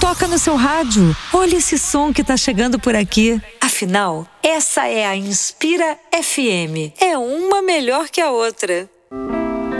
Toca no seu rádio. Olha esse som que tá chegando por aqui. Afinal, essa é a Inspira FM. É uma melhor que a outra.